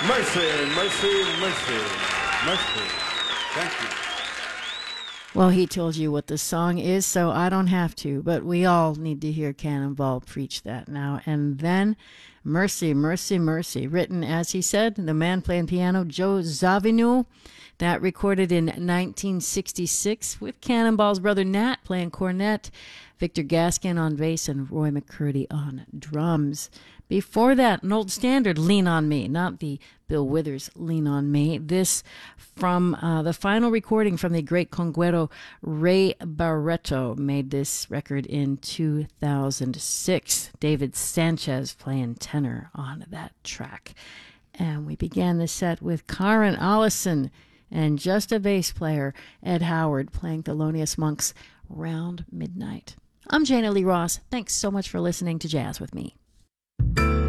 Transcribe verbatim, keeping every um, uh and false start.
Mercy, mercy, mercy, mercy. Thank you. Well, he told you what the song is, so I don't have to, but we all need to hear Cannonball preach that now. And then, Mercy, Mercy, Mercy, written, as he said, the man playing piano, Joe Zawinul, that recorded in nineteen sixty-six with Cannonball's brother Nat playing cornet, Victor Gaskin on bass, and Roy McCurdy on drums. Before that, an old standard, Lean on Me, not the Bill Withers Lean on Me. This from uh, the final recording from the great conguero Ray Barretto, made this record in two thousand six. David Sanchez playing tenor on that track. And we began the set with Karen Allison and just a bass player, Ed Howard, playing Thelonious Monk's Round Midnight. I'm Jana Lee Ross. Thanks so much for listening to Jazz with Me.